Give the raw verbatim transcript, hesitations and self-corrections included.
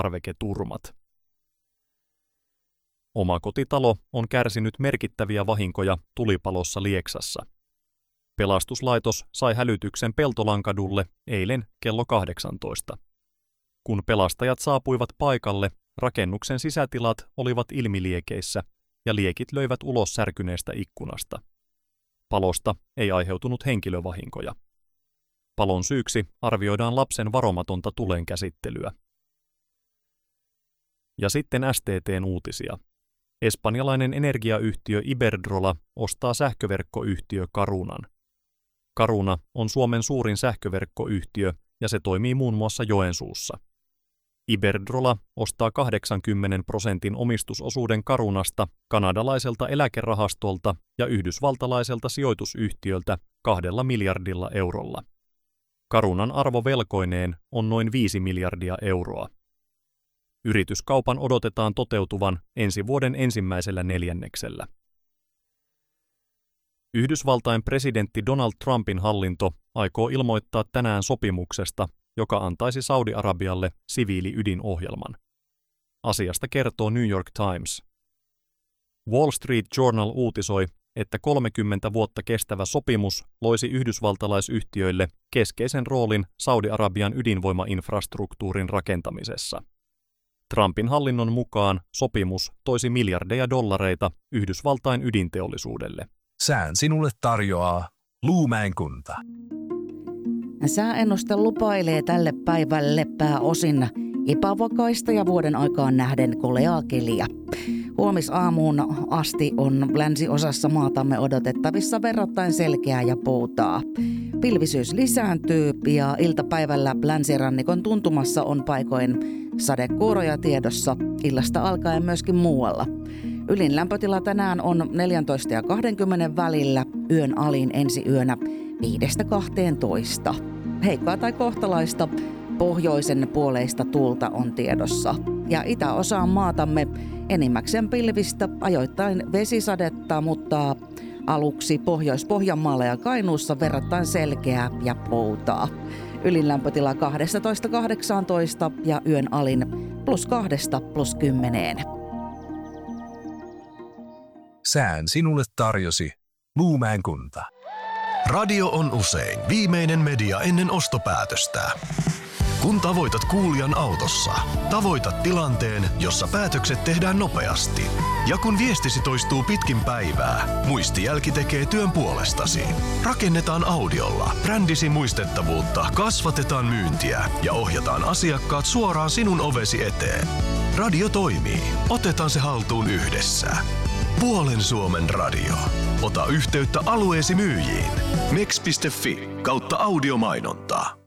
parveketurmat. Omakotitalo on kärsinyt merkittäviä vahinkoja tulipalossa Lieksassa. Pelastuslaitos sai hälytyksen Peltolankadulle eilen kello kahdeksantoista. Kun pelastajat saapuivat paikalle, rakennuksen sisätilat olivat ilmiliekeissä ja liekit löivät ulos särkyneestä ikkunasta. Palosta ei aiheutunut henkilövahinkoja. Palon syyksi arvioidaan lapsen varomatonta tulenkäsittelyä. Ja sitten S T T:n uutisia. Espanjalainen energiayhtiö Iberdrola ostaa sähköverkkoyhtiö Carunan. Caruna on Suomen suurin sähköverkkoyhtiö ja se toimii muun muassa Joensuussa. Iberdrola ostaa kahdeksankymmentä prosentin omistusosuuden Carunasta kanadalaiselta eläkerahastolta ja yhdysvaltalaiselta sijoitusyhtiöltä kahdella miljardilla eurolla. Carunan arvo velkoineen on noin viisi miljardia euroa. Yrityskaupan odotetaan toteutuvan ensi vuoden ensimmäisellä neljänneksellä. Yhdysvaltain presidentti Donald Trumpin hallinto aikoo ilmoittaa tänään sopimuksesta, joka antaisi Saudi-Arabialle siviili-ydinohjelman. Asiasta kertoo New York Times. Wall Street Journal uutisoi, että kolmekymmentä vuotta kestävä sopimus loisi yhdysvaltalaisyhtiöille keskeisen roolin Saudi-Arabian ydinvoimainfrastruktuurin rakentamisessa. Trumpin hallinnon mukaan sopimus toisi miljardeja dollareita Yhdysvaltain ydinteollisuudelle. Sään sinulle tarjoaa Luumäen kunta. Sääennuste lupailee tälle päivälle pääosin epävakaista ja vuoden aikaan nähden koleaa keliä. Huomisaamuun asti on länsiosassa maatamme odotettavissa verrattain selkeää ja poutaa. Pilvisyys lisääntyy ja iltapäivällä länsirannikon tuntumassa on paikoin sadekuuroja tiedossa, illasta alkaen myöskin muualla. Ylin lämpötila tänään on neljätoista ja kaksikymmentä välillä, yön alin ensi yönä viidestä kahteentoista. Heikkoa tai kohtalaista pohjoisen puoleista tuulta on tiedossa. Ja itäosaan maatamme enimmäkseen pilvistä, ajoittain vesisadetta, mutta aluksi Pohjois-Pohjanmaalla ja Kainuussa verrattain selkeää ja poutaa. Ylin lämpötila kaksitoista kahdeksantoista ja yön alin plus kahdesta plus kymmeneen. Sään sinulle tarjosi Luumäen kunta. Radio on usein viimeinen media ennen ostopäätöstä. Kun tavoitat kuulijan autossa, tavoitat tilanteen, jossa päätökset tehdään nopeasti. Ja kun viestisi toistuu pitkin päivää, muistijälki tekee työn puolestasi. Rakennetaan audiolla brändisi muistettavuutta, kasvatetaan myyntiä ja ohjataan asiakkaat suoraan sinun ovesi eteen. Radio toimii. Otetaan se haltuun yhdessä. Puolen Suomen radio. Ota yhteyttä alueesi myyjiin. Mex piste fi kautta audiomainontaa.